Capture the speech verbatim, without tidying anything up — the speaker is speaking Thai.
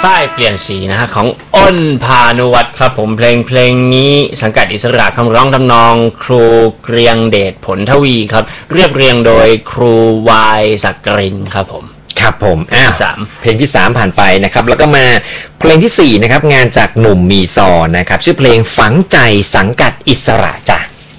ฝ้ายเปลี่ยนสีนะฮะของอ้นพานุวัฒน์ครับผมเพลงเพลงนี้สังกัดอิสระคำร้องทำนองครูเกรียงเดชผลทวีครับเรียบเรียงโดยครูวายศักรินครับผมครับผมอ่าเพลงที่สามผ่านไปนะครับแล้วก็มาเพลงที่สี่นะครับงานจากหนุ่มมีซอนะครับชื่อเพลงฝังใจสังกัดอิสระจ้ะ